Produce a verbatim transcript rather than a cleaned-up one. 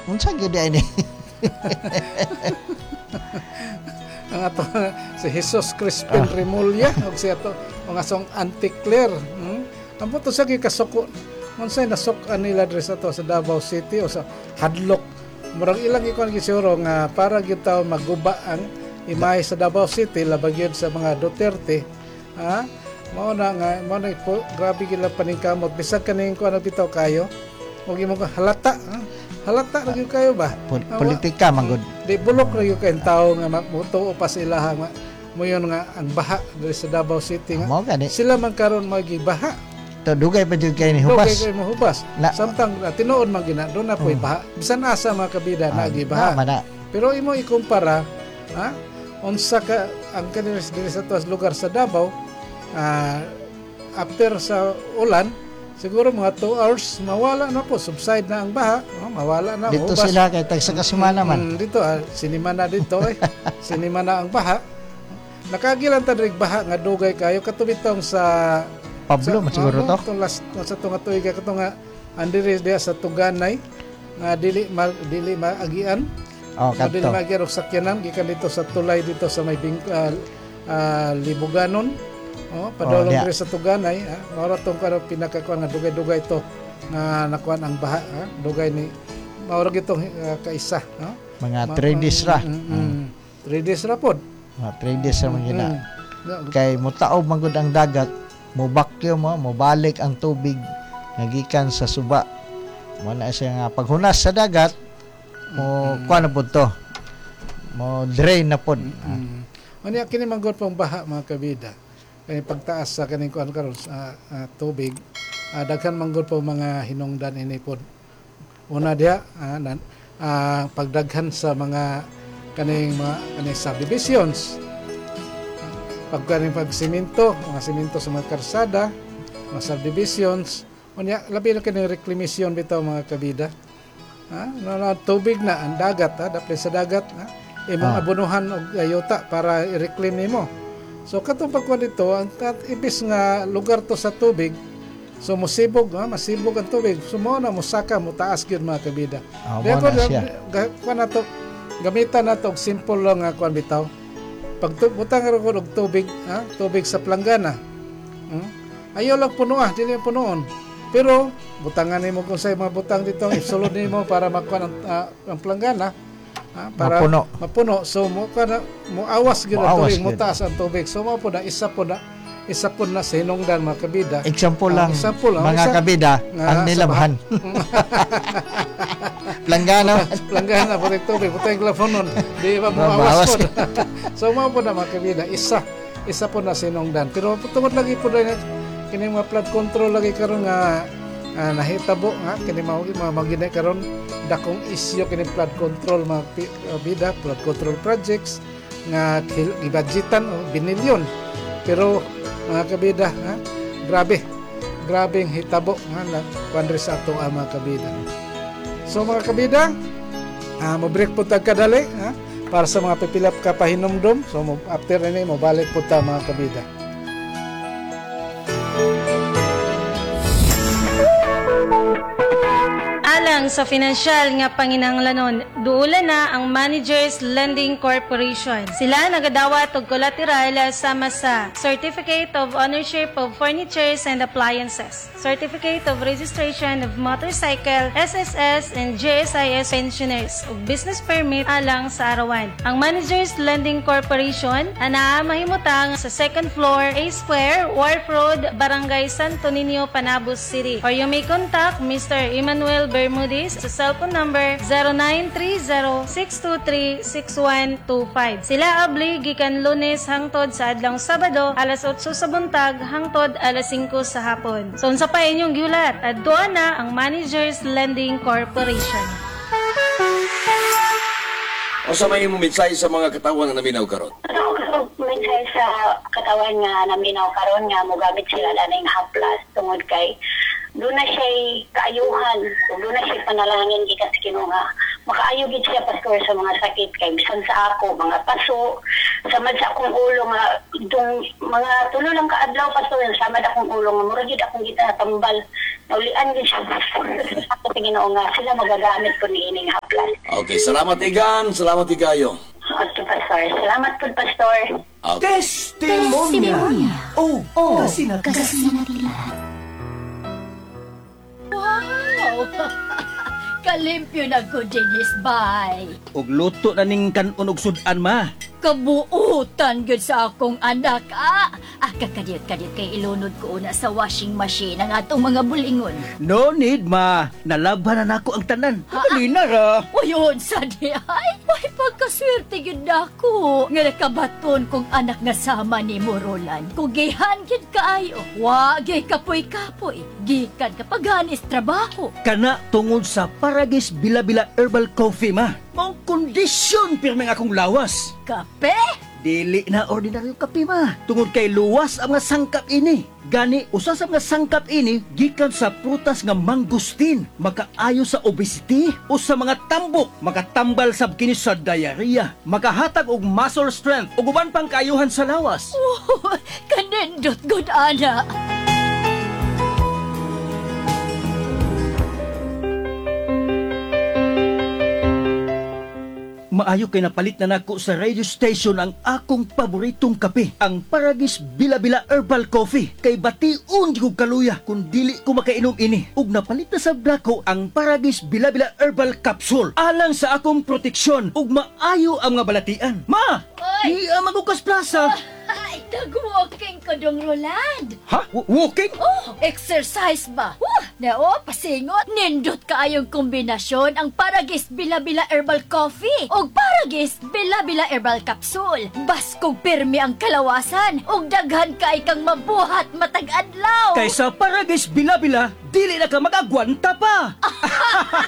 Unsa gyud ini? Ang ato si Jesus Crispin ah. Remulla ug si ato mga song Auntie Claire. Hmm? Ampo to sa gikasuko. Unsay nasuk nila diri sa to sa Davao City o sa Hadlok. Murag ilang ikon gisiguro nga para gyud taw maguba ang imahe sa Davao City labag yun sa mga Duterte. Ha? Mao na nga mao na po grabe gila paningkamot bisag kaning kuan bitaw kayo. Ug imo halata. Ha? Halata ra gyud kayo ba? Pol- politika man gud. Di bulok ra gyud kay tawo nga mutuo pa sila nga moyon nga ang baha diri sa Davao City nga. Sila man karon magibaha. To dugay pa jud kay ni hubas. Dugay kay mo hubas. Na, Samtang uh, tinuod man gina do na poy um. baha. Bisan asa mga kabida uh, na gibaha. Na, Pero imo ikumpara, ha? Unsa ka ang kanila diri sa tuwas lugar sa Davao, uh, after sa ulan, siguro mga two hours mawala na po, subside na ang baha, oh, mawala na. Dito hubas. Sila kay tag sa Kasimana man. Mm, dito ah, sinima na dito eh. Sinima na ang baha. Nakagilan ta diri baha nga dugay kayo katubitong sa Pablo sa, siguro ano, to. Last sa tunga tuig ka to nga andiri diya sa Tuganay nga dili ma, dili maagian. Oh, kadto. Dili maagian og sakyanan gikan dito sa tulay dito sa may bing, uh, uh, Libuganon. Oh, padulong oh, diri sa Tuganay, ha. Mao tong karo pinakakuan nga dugay-dugay to nga nakuan ang baha, ha. Dugay ni mao ra gitong uh, kaisa, ha. Mga three days ra. Mm, mm, mm. three days ra pod. Mga three days ra man gina. Mm. Kay mutaob man gud ang dagat. Mobakyo mo, mobalik ang tubig nagikan sa suba. Mo na siya nga paghunas sa dagat, mo mm-hmm. kuan na pud to. Mo drain na pud. Mm-hmm. Unya kini manggod pang baha mga kabida. Kay pagtaas sa kaning kuan karon sa uh, tubig, uh, daghan manggod po mga hinungdan ini pud. Una dia uh, nan, uh, pagdaghan sa mga kaning mga kaning subdivisions. Pagkaring pagsiminto, mga siminto sa mga karsada, mga subdivisions, unya labi na kini reclamation bitaw mga kabida. Ha? No, no, tubig na ang dagat, ha, dapat sa dagat, ha. Imong ah. abunuhan og ayuta para i-reclaim nimo. So katong pagkuan dito, ang ibis nga lugar to sa tubig, so musibog, ha, masibog ang tubig. So mo na musaka mo taas gyud mga kabida. Oh, mo na siya. Kuan nato, gamitan nato og simple lang nga kuan bitaw. Pag butang ra ko og tubig, ha? Tubig sa planggana. Hmm? Ayaw lang puno ah, dili punoon. Pero butangan nimo kung say mga butang dito, isulod nimo para makuha ang, uh, ang planggana, ha? Para mapuno. mapuno. So mo kana mo awas gyud ang tubig, mo taas ang tubig. So mo po na isa po na isa po na sa hinungdan mga kabida. Example lang, uh, example, uh, mga isa, kabida, uh, ang nilabhan. Planggana. Planggana po yung tubig. Puto yung glafonon. Di ba mo awas po. So mga po na mga kabida, isa. Isa po na sinungdan. Pero tungod lagi po na kini mga flood control lagi karon nga uh, nahitabo nga kini mga magina karon dakong isyo kini flood control mga bida, flood control projects nga gibudgetan o binilyon. Pero mga kabida, ha? Grabe. Grabe ang hitabo nga na kuandre sa ato ang mga kabida. So mga kabida, uh, mo-break po tag kadali, ha? Para sa mga pipilap ka pahinumdum. So after ini mo balik po ta mga kabida. Alang sa financial nga panginahanglanon, duula na ang Managers Lending Corporation. Sila nagadawat og collateral sama sa Certificate of Ownership of Furnitures and Appliances, Certificate of Registration of Motorcycle, S S S and J S I S pensioners ug business permit alang sa arawan. Ang Managers Lending Corporation ana mahimutang sa second floor, A Square, Wharf Road, Barangay Santo Niño, Panabos City. Or you may contact Mister Emmanuel Bermudez sa cellphone number zero nine three zero six two three six one two five. Sila abli gikan Lunes hangtod sa adlong Sabado alas otso sa buntag hangtod alas singko sa hapon. So unsa pa inyong giulat? Adto na ang Managers Lending Corporation. O sa may mensahe sa mga katawan nga naminaw karon? Ano mensahe sa katawan nga naminaw karon nga mogamit sila laning haplas tungod kay doon na siya kaayuhan, doon na siya panalangin gikan sa Ginoo nga makaayo gid siya pastor sa mga sakit kay bisan sa ako mga paso samad sa akong ulo nga dong mga tulo lang ka adlaw pastor samad akong ulo nga mura gid akong gita tambal naulian gid siya pastor ako sa Ginoo nga sila magagamit ko ni ining haplas. Okay, salamat Igan, salamat Igayo. Okay pastor, salamat po pastor. Okay. Testimonya. Oh, Oh, kasi na kasi natila. Wow! Kalimpyo na ko, Dennis, bye. og luto na ning kanon og sudan ma. Kabuutan gud sa akong anak, ah. Ah, kakadiyot-kadiyot kay ilunod ko una sa washing machine ang atong mga bulingon. No need ma, nalaban na nako ang tanan. Dali na ra. Uyon sa di ay, ay pagkaswerte gid nako. Nga nakabaton kong anak nga sama ni Morolan. Kugihan gid kaayo. Wa gay kapoy-kapoy. Gikan kapaganis trabaho. Kana tungod sa Paragis Bila-Bila Herbal Coffee ma. Mao kondisyon pirmi nga akong lawas. Kape? Dili na ordinaryong kape ma. Tungod kay luwas ang mga sangkap ini. Gani, usa sa mga sangkap ini, gikan sa prutas nga mangustin. Makaayo sa obesity o sa mga tambok. Makatambal sab kini sa diarrhea. Makahatag og muscle strength o uban pang kaayuhan sa lawas. Oh, kanindot gud ana. Maayo kay napalit na nako sa radio station ang akong paboritong kape, ang Paragis Bila-Bila Herbal Coffee. Kay bation di ko kaluya kung dili ko makainom ini. Ug napalit na sa nako ang Paragis Bila-Bila Herbal Capsule alang sa akong proteksyon ug maayo ang mga balatian. Ma! Oy! Di ang magukas plaza. Ay, nag-walking ko dong, Roland. Ha? W- walking? Oh, exercise ba? Wah, nao, pasingot. Nindot kaayong kombinasyon ang Paragis Bila-Bila Herbal Coffee o Paragis Bila-Bila Herbal Capsule. Baskog pirmi ang kalawasan o daghan kaay kang mabuhat matag-adlaw. Kaysa Paragis Bila-Bila, dili na ka mag-agwanta pa.